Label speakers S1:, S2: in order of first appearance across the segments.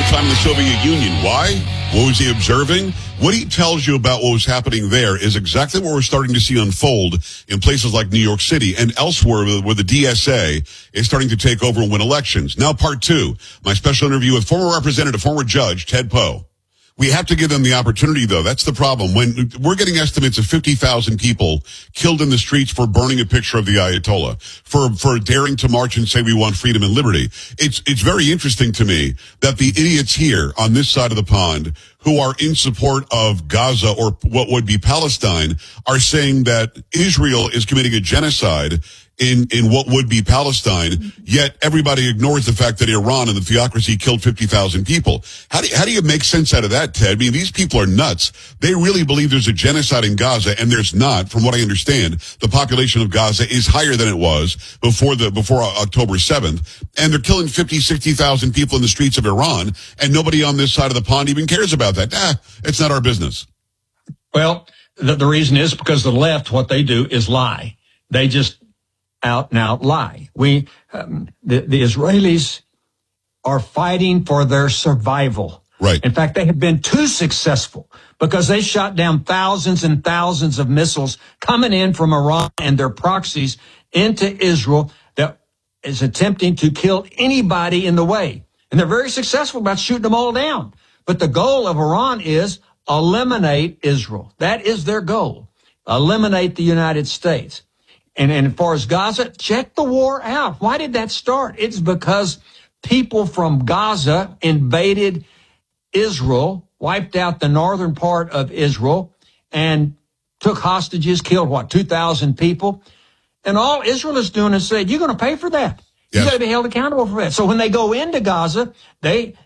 S1: time in the Soviet Union. Why? What was he observing? What he tells you about what was happening there is exactly what we're starting to see unfold in places like New York City and elsewhere where the DSA is starting to take over and win elections. Now, part two, my special interview with former representative, former judge, Ted Poe. We have to give them the opportunity, though. That's the problem. When we're getting estimates of 50,000 people killed in the streets for burning a picture of the Ayatollah, for daring to march and say we want freedom and liberty. It's very interesting to me that the idiots here on this side of the pond who are in support of Gaza or what would be Palestine are saying that Israel is committing a genocide in what would be Palestine, yet everybody ignores the fact that Iran and the theocracy killed 50,000 people. How do you make sense out of that, Ted? I mean, these people are nuts. They really believe there's a genocide in Gaza, and there's not. From what I understand, the population of Gaza is higher than it was before October 7th, and they're killing 50, 60,000 people in the streets of Iran, and nobody on this side of the pond even cares about that. It's not our business.
S2: Well, the reason is because the left, what they do is lie. They just out and out lie. The Israelis are fighting for their survival.
S1: Right.
S2: In fact, they have been too successful because they shot down thousands and thousands of missiles coming in from Iran and their proxies into Israel that is attempting to kill anybody in the way. And they're very successful about shooting them all down. But the goal of Iran is eliminate Israel. That is their goal. Eliminate the United States. And as far as Gaza, check the war out. Why did that start? It's because people from Gaza invaded Israel, wiped out the northern part of Israel, and took hostages, killed, 2,000 people? And all Israel is doing is saying, you're going to pay for that. Yes. You got to be held accountable for that. So when they go into Gaza, the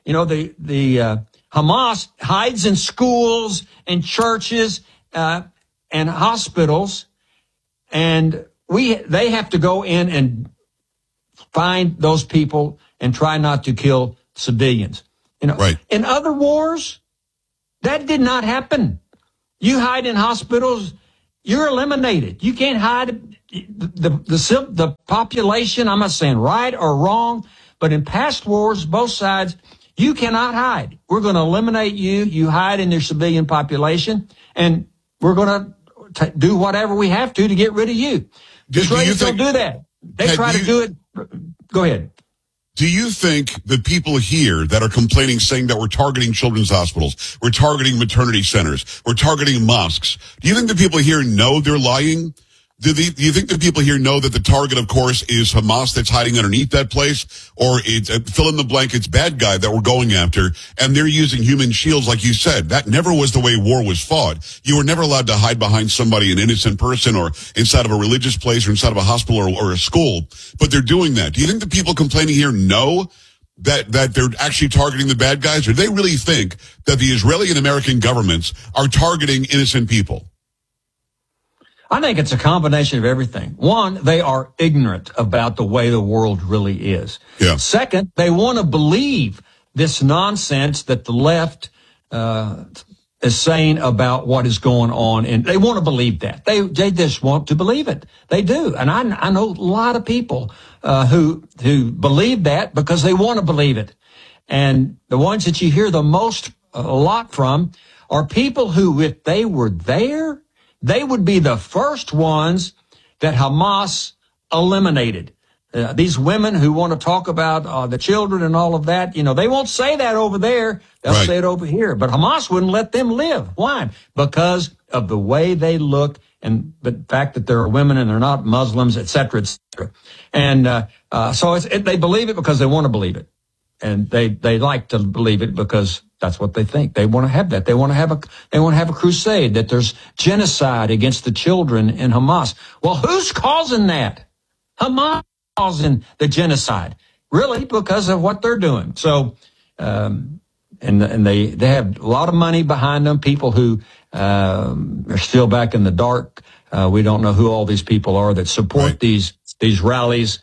S2: Hamas hides in schools and churches and hospitals, and they have to go in and find those people and try not to kill civilians.
S1: Right.
S2: In other wars, that did not happen. You hide in hospitals, you're eliminated. You can't hide the population. I'm not saying right or wrong, but in past wars, both sides, you cannot hide. We're going to eliminate you. You hide in your civilian population, and we're going to do whatever we have to get rid of you. Israelis don't do that. They try to do it. Go ahead.
S1: Do you think the people here that are complaining, saying that we're targeting children's hospitals, we're targeting maternity centers, we're targeting mosques, do you think the people here know they're lying? Do you think the people here know that the target, of course, is Hamas that's hiding underneath that place? Or it's fill in the blank, it's bad guy that we're going after, and they're using human shields like you said. That never was the way war was fought. You were never allowed to hide behind somebody, an innocent person, or inside of a religious place or inside of a hospital or a school. But they're doing that. Do you think the people complaining here know that they're actually targeting the bad guys? Or do they really think that the Israeli and American governments are targeting innocent people?
S2: I think it's a combination of everything. One, they are ignorant about the way the world really is.
S1: Yeah.
S2: Second, they want to believe this nonsense that the left is saying about what is going on, and they want to believe that. They just want to believe it. They do, and I know a lot of people who believe that because they want to believe it. And the ones that you hear a lot from are people who, if they were there, they would be the first ones that Hamas eliminated. These women who want to talk about the children and all of that, they won't say that over there. They'll say it over here. But Hamas wouldn't let them live. Why? Because of the way they look and the fact that they're women and they're not Muslims, et cetera, et cetera. And so they believe it because they want to believe it. And they like to believe it because that's what they think. They want to have that. They want to have a crusade, that there's genocide against the children in Hamas. Well, who's causing that? Hamas causing the genocide. Really, because of what they're doing. So, and they have a lot of money behind them, people who are still back in the dark. We don't know who all these people are that support these rallies.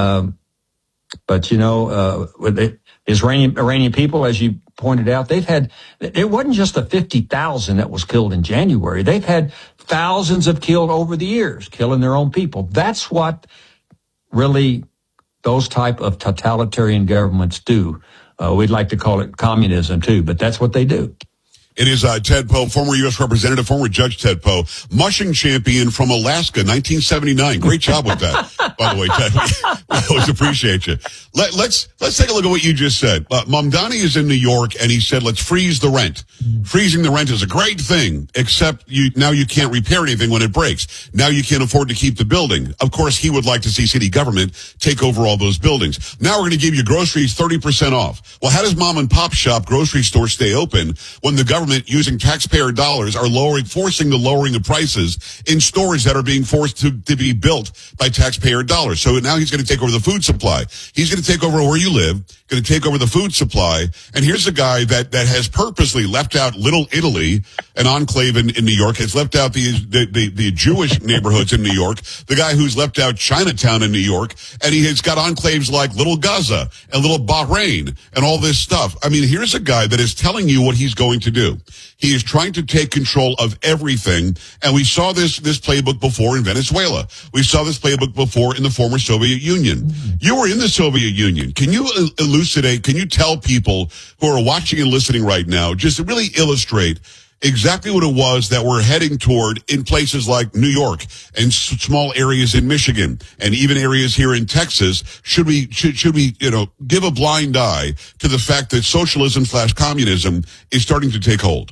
S2: But with the Iranian people, as you pointed out, it wasn't just the 50,000 that was killed in January. They've had thousands of killed over the years, killing their own people. That's what really those type of totalitarian governments do. We'd like to call it communism too, but that's what they do.
S1: It is Ted Poe, former U.S. Representative, former Judge Ted Poe, mushing champion from Alaska, 1979. Great job with that, by the way, Ted. We always appreciate you. Let's take a look at what you just said. Mamdani is in New York, and he said, let's freeze the rent. Freezing the rent is a great thing, except now you can't repair anything when it breaks. Now you can't afford to keep the building. Of course, he would like to see city government take over all those buildings. Now we're going to give you groceries 30% off. Well, how does mom and pop shop grocery store stay open when the government using taxpayer dollars are forcing the lowering of prices in stores that are being forced to be built by taxpayer dollars? So now he's going to take over the food supply. He's going to take over where you live, going to take over the food supply. And here's a guy that has purposely left out Little Italy, an enclave in New York, has left out the Jewish neighborhoods in New York, the guy who's left out Chinatown in New York, and he has got enclaves like Little Gaza and Little Bahrain and all this stuff. I mean, here's a guy that is telling you what he's going to do. He is trying to take control of everything. And we saw this playbook before in Venezuela. We saw this playbook before in the former Soviet Union. You were in the Soviet Union. Can you elucidate, can you tell people who are watching and listening right now, just to really illustrate exactly what it was that we're heading toward in places like New York and small areas in Michigan and even areas here in Texas? Should we, give a blind eye to the fact that socialism / communism is starting to take hold?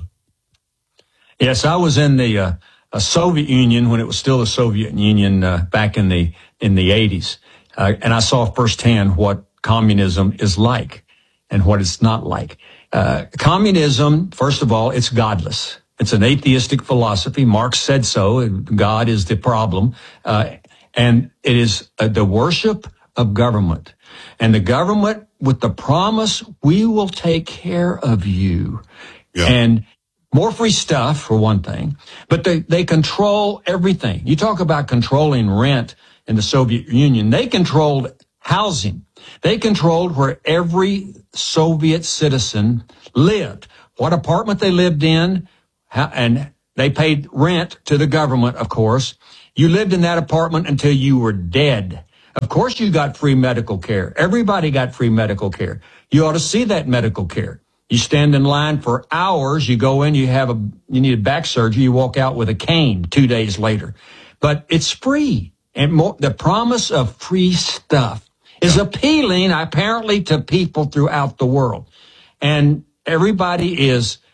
S2: Yes, I was in the Soviet Union when it was still the Soviet Union back in the 80s, and I saw firsthand what communism is like and what it's not like. Communism, first of all, it's godless. It's an atheistic philosophy. Marx said so. God is the problem. And it is the worship of government. And the government with the promise, we will take care of you. Yeah. And more free stuff, for one thing. But they control everything. You talk about controlling rent in the Soviet Union. They controlled housing. They controlled where every Soviet citizen lived, what apartment they lived in, and they paid rent to the government, of course. You lived in that apartment until you were dead. Of course, you got free medical care. Everybody got free medical care. You ought to see that medical care. You stand in line for hours. You go in, you need a back surgery. You walk out with a cane 2 days later. But it's free. And the promise of free stuff is appealing, apparently, to people throughout the world. And everybody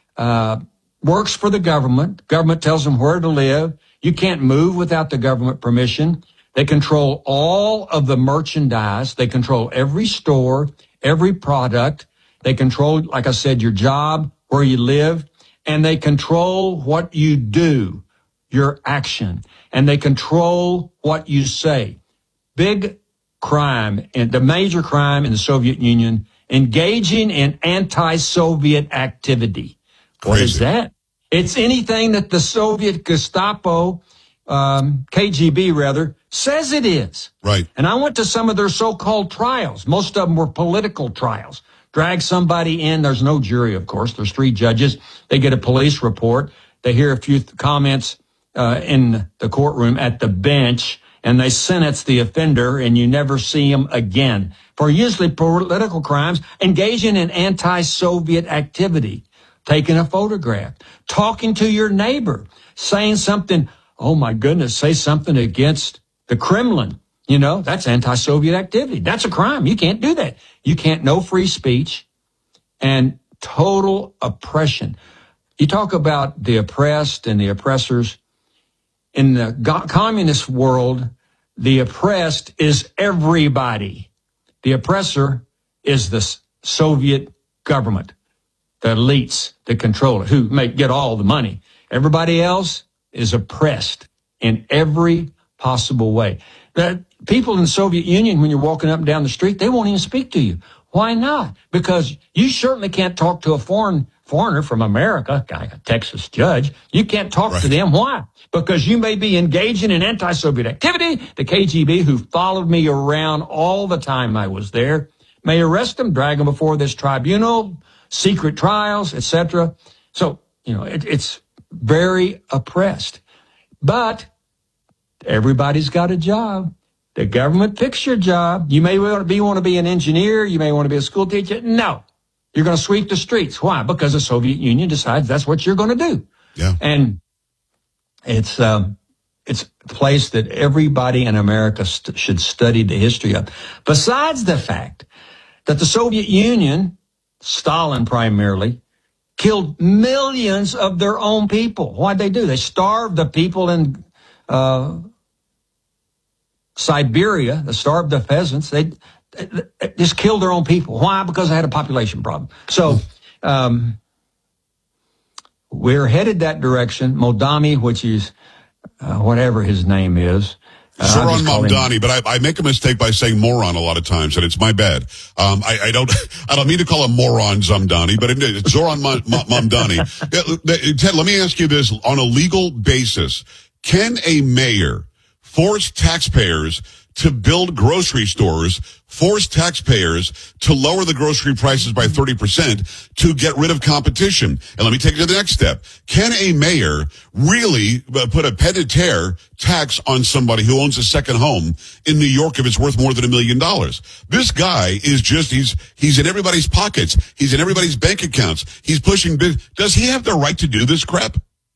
S2: works for the government. Government tells them where to live. You can't move without the government permission. They control all of the merchandise. They control every store, every product. They control, like I said, your job, where you live, and they control what you do, your action, and they control what you say. Big crime, and the major crime in the Soviet Union, engaging in anti-Soviet activity. What is that? It's anything that the Soviet Gestapo, KGB rather, says it is.
S1: Right.
S2: And I went to some of their so-called trials. Most of them were political trials. Drag somebody in. There's no jury, of course. There's 3 judges. They get a police report. They hear a few comments in the courtroom at the bench, and they sentence the offender, and you never see him again for usually political crimes, engaging in anti-Soviet activity, taking a photograph, talking to your neighbor, saying something, oh my goodness, say something against the Kremlin. You know, that's anti-Soviet activity. That's a crime. You can't do that. You can't, no free speech and total oppression. You talk about the oppressed and the oppressors. In the communist world, the oppressed is everybody. The oppressor is the Soviet government, the elites that control it, who get all the money. Everybody else is oppressed in every possible way. The people in the Soviet Union, when you're walking up and down the street, they won't even speak to you. Why not? Because you certainly can't talk to a foreigner from America, a Texas judge. You can't talk to them. Why? Because you may be engaging in anti-Soviet activity. The KGB, who followed me around all the time I was there, may arrest them, drag them before this tribunal, secret trials, etc. So, it's very oppressed. But everybody's got a job. The government picks your job. You may want to be an engineer. You may want to be a school teacher. No. You're going to sweep the streets. Why? Because the Soviet Union decides that's what you're going to do.
S1: Yeah.
S2: And it's a place that everybody in America should study the history of. Besides the fact that the Soviet Union, Stalin primarily, killed millions of their own people. Why'd they do? They starved the people in Siberia. They starved the peasants. They just killed their own people. Why? Because they had a population problem. So we're headed that direction. Moldami, which is whatever his name is.
S1: Zoran Mamdani, but I make a mistake by saying moron a lot of times, and it's my bad. I don't mean to call him moron Zamdani, but it's Zoran Mamdani. Ted, let me ask you this. On a legal basis, can a mayor force taxpayers to build grocery stores, force taxpayers to lower the grocery prices by 30% to get rid of competition? And let me take it to the next step. Can a mayor really put a pied-à-terre tax on somebody who owns a second home in New York if it's worth more than $1 million? This guy is just, he's in everybody's pockets. He's in everybody's bank accounts. He's pushing big. Does he have the right to do this crap?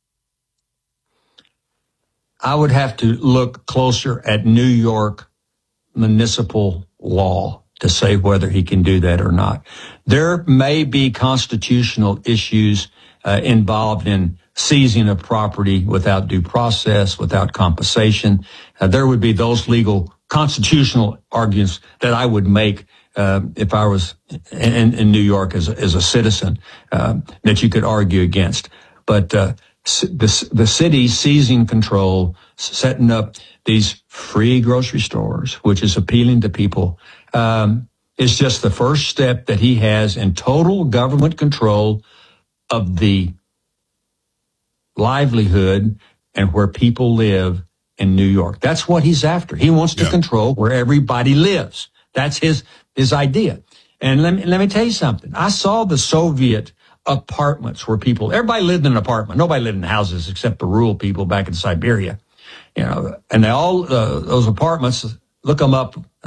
S2: I would have to look closer at New York municipal law to say whether he can do that or not. There may be constitutional issues involved in seizing of property without due process, without compensation. There would be those legal constitutional arguments that I would make if I was in New York as a citizen that you could argue against. But the city seizing control, setting up these free grocery stores, which is appealing to people, is just the first step that he has in total government control of the livelihood and where people live in New York. That's what he's after. He wants to control where everybody lives. That's his idea. And let me tell you something. I saw the Soviet apartments where everybody lived in an apartment. Nobody lived in houses except the rural people back in Siberia. And they all, those apartments, look them up.